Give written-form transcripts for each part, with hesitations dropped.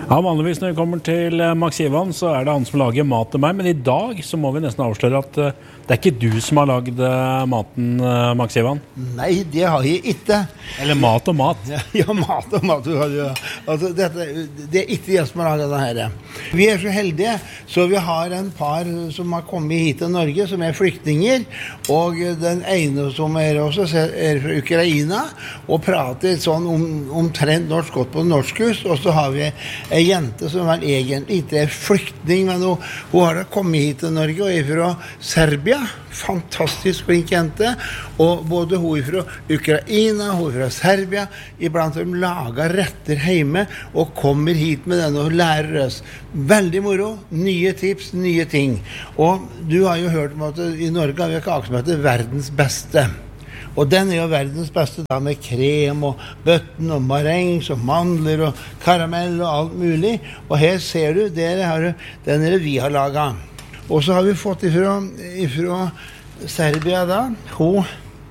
Ja, vanligvis når vi kommer til Max Ivan, så det han som lager mat til meg, men i dag så må vi nesten avsløre at det ikke du som har laget maten, Max Ivan. Nei, det har jeg ikke. Eller mat og mat. Ja, mat og mat. Altså, det ikke jeg som har laget det her. Vi så heldige, så vi har en par som har kommet hit til Norge, som flyktninger, og den ene som også fra Ukraina, og prater sånn omtrent norsk godt på norskhus, og så har vi en jente som egentlig ikke flyktning, men hun har kommet hit til Norge, og fra Serbia, fantastisk flink jente, og både hun fra Ukraina, hun fra Serbia, iblant de lager retter hjemme, og kommer hit med den og lærer oss. Veldig moro, nye tips, nye ting. Og du har jo hørt om at i Norge har vi kake som heter verdens beste. Og den jo verdens beste da, med krem og bøtten og marengs og mandler og karamell og alt mulig. Og her ser du, den vi har laget. Og så har vi fått ifra Serbia da, hun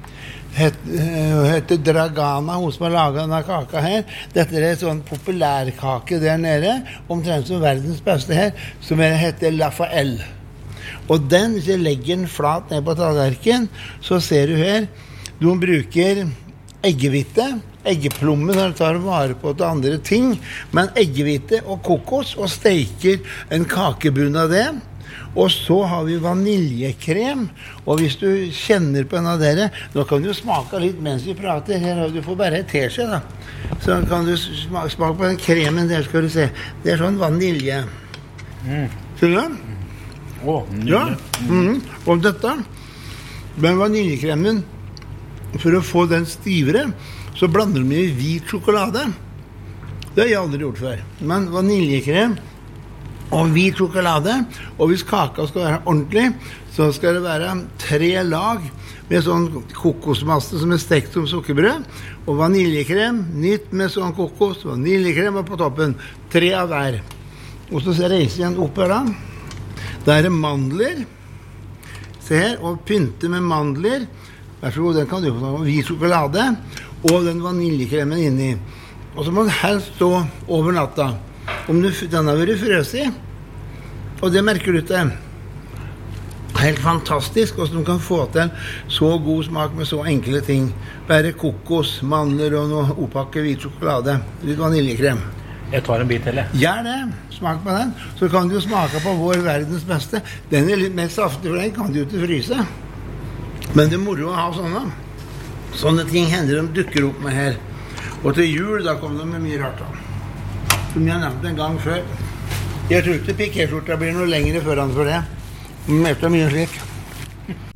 heter Dragana, hun som har laget denne kaka her. Dette en sånn populærkake der nede, omtrent som verdens beste her, som heter La Fael. Og den, hvis jeg legger den flat ned på tallerken, så ser du her, du bruker eggehvite, eggeplomme når du tar vare på til andre ting, men eggehvite og kokos, og steker en kakebunn av det. Og så har vi vaniljekrem, og hvis du kjenner på en av dere, nå kan du smake litt mens vi prater, her du får bare et teskje da. Så kan du smake på den kremen der, skal du se. Det sånn vanilje. Ser du det? Nydelig. Ja, og dette, med vaniljekremen, for å få den stivere, så blander du med hvit sjokolade. Det har jeg aldri gjort før. Men vaniljekrem og hvit sjokolade, og hvis kaka skal være ordentlig, så skal det være 3 lag med sånn kokosmasse som stekt som sukkerbrød, og vaniljekrem, nytt med sånn kokos, vaniljekrem på toppen, 3 av hver. Og så reiser jeg den opp her da. Da det mandler, se her, og pynte med mandler. Vær så god, den kan du få hvit sjokolade, og den vaniljekremen inni. Og så må den helst stå over natta. Om den har vært frøsig, og det merker du til. Helt fantastisk, hvordan du kan få til så god smak med så enkle ting. Bare kokos, mandler og noe oppakket hvit sjokolade, litt vaniljekrem. Jeg tar en bit til, jeg. Gjør det, smak på den. Så kan du smake på vår verdens beste. Den litt mer saftig, for den kan du ikke fryse. Men det moro å ha sånne. Sånne ting hender de dukker opp med her. Og til jul, da kom de med mye rart da. Som jeg nevnte en gang før. Jeg tror ikke pikéskjorta blir noe lengre foran for det. Men det mye slik.